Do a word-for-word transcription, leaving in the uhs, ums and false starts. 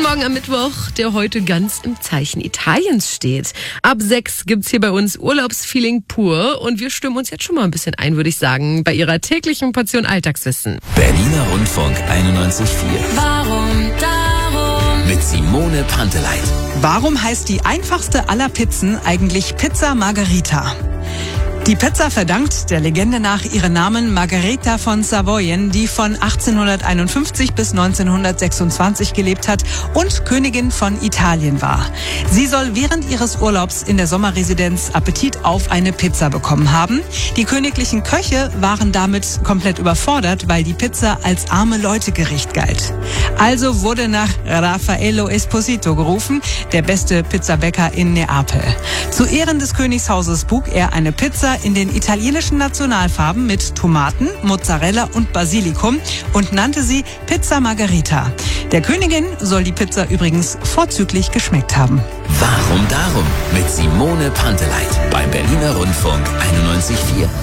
Morgen am Mittwoch, der heute ganz im Zeichen Italiens steht. Ab sechs gibt's hier bei uns Urlaubsfeeling pur und wir stimmen uns jetzt schon mal ein bisschen ein, würde ich sagen, bei Ihrer täglichen Portion Alltagswissen. Berliner Rundfunk einundneunzig Komma vier. Warum, darum. Mit Simone Panteleit. Warum heißt die einfachste aller Pizzen eigentlich Pizza Margherita? Die Pizza verdankt der Legende nach ihren Namen Margherita von Savoyen, die von achtzehnhunderteinundfünfzig bis neunzehnhundertsechsundzwanzig gelebt hat und Königin von Italien war. Sie soll während ihres Urlaubs in der Sommerresidenz Appetit auf eine Pizza bekommen haben. Die königlichen Köche waren damit komplett überfordert, weil die Pizza als Arme-Leute-Gericht galt. Also wurde nach Raffaello Esposito gerufen, der beste Pizzabäcker in Neapel. Zu Ehren des Königshauses buk er eine Pizza in den italienischen Nationalfarben mit Tomaten, Mozzarella und Basilikum und nannte sie Pizza Margherita. Der Königin soll die Pizza übrigens vorzüglich geschmeckt haben. Warum darum? Mit Simone Panteleit beim Berliner Rundfunk einundneunzig Komma vier.